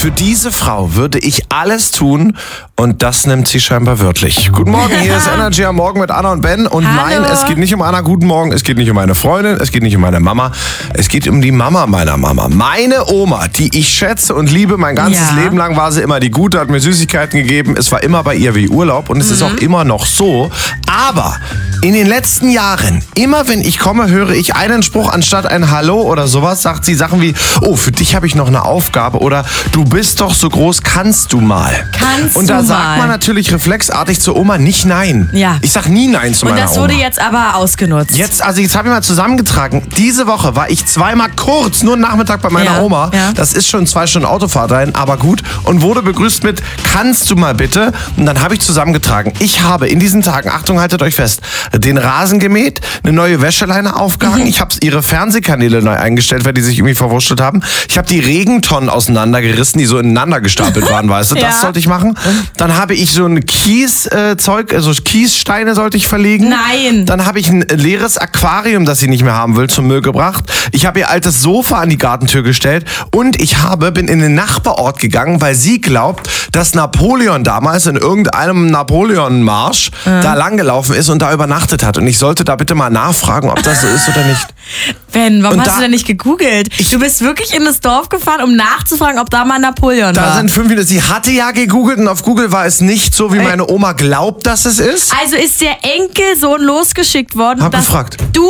Für diese Frau würde ich alles tun und das nimmt sie scheinbar wörtlich. Guten Morgen, hier ist Energy am Morgen mit Anna und Ben. Und Hallo. nein, es geht nicht um Anna, guten Morgen, es geht nicht um meine Freundin, es geht nicht um meine Mama, es geht um die Mama meiner Mama. Meine Oma, die ich schätze und liebe, mein ganzes Leben lang war sie immer die Gute, hat mir Süßigkeiten gegeben, es war immer bei ihr wie Urlaub und es ist auch immer noch so. Aber in den letzten Jahren, immer wenn ich komme, höre ich einen Spruch anstatt ein Hallo oder sowas, sagt sie Sachen wie, oh, für dich habe ich noch eine Aufgabe oder du bist doch so groß, kannst du mal. Und da sagt man natürlich reflexartig zur Oma nicht nein. Ja. Ich sag nie nein zu meiner Oma. Und das wurde jetzt aber ausgenutzt. Jetzt habe ich mal zusammengetragen. Diese Woche war ich zweimal kurz, nur einen Nachmittag bei meiner Oma. Ja. Das ist schon 2 Stunden Autofahrt rein, aber gut. Und wurde begrüßt mit, kannst du mal bitte? Und dann habe ich zusammengetragen. Ich habe in diesen Tagen, Achtung, haltet euch fest, den Rasen gemäht, eine neue Wäscheleine aufgehangen. Ich habe ihre Fernsehkanäle neu eingestellt, weil die sich irgendwie verwurschtelt haben. Ich habe die Regentonnen auseinandergerissen, die so ineinander gestapelt waren, weißt du? Das sollte ich machen. Dann habe ich so ein Kieszeug, also Kiessteine sollte ich verlegen. Nein. Dann habe ich ein leeres Aquarium, das sie nicht mehr haben will, zum Müll gebracht. Ich habe ihr altes Sofa an die Gartentür gestellt und ich bin in den Nachbarort gegangen, weil sie glaubt, dass Napoleon damals in irgendeinem Napoleon-Marsch da langgelaufen ist und da übernachtet hat. Und ich sollte da bitte mal nachfragen, ob das so ist oder nicht. Ben, warum Und hast du denn nicht gegoogelt? Du bist wirklich in das Dorf gefahren, um nachzufragen, ob da mal Napoleon war. Da sind 5 Minuten. Sie hatte ja gegoogelt und auf Google war es nicht so, wie meine Oma glaubt, dass es ist. Also ist der Enkelsohn losgeschickt worden, Hab dass gefragt. du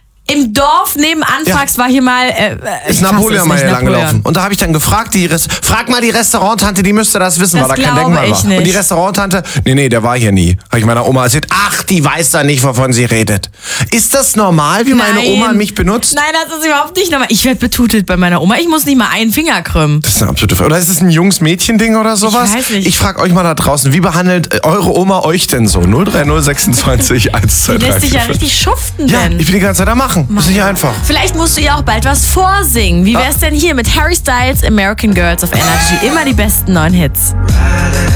im Dorf nebenan fragst, war hier mal... Ist Napoleon mal hier langgelaufen. Und da habe ich dann gefragt, frag mal die Restauranttante, die müsste das wissen, Das weil da kein Denkmal glaube ich war. nicht. Und die Restauranttante, nee, der war hier nie. Habe ich meiner Oma erzählt, ach, die weiß da nicht, wovon sie redet. Ist das normal, wie meine Oma mich benutzt? Nein, das ist überhaupt nicht normal. Ich werde betutelt bei meiner Oma. Ich muss nicht mal einen Finger krümmen. Das ist eine absolute Frage. Oder ist es ein Jungs-Mädchen-Ding oder sowas? Ich weiß nicht. Ich frage euch mal da draußen, wie behandelt eure Oma euch denn so? 03026 123. Die lässt sich ja richtig schuften, Ja, Ben. ich will die ganze Zeit da machen. Das ist nicht einfach. Vielleicht musst du ihr auch bald was vorsingen. Wie wär's denn hier mit Harry Styles, American Girls of Energy? Immer die besten neuen Hits.